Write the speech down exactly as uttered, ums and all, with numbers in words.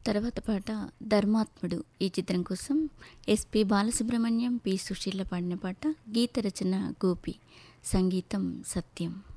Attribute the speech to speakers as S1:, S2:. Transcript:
S1: తర్వాత పాట 'ధర్మాత్ముడు' ఈ చిత్రం కోసం ఎస్పి బాలసుబ్రహ్మణ్యం, పి సుశీల పాడిన పాట. గీత రచన గోపి, సంగీతం సత్యం.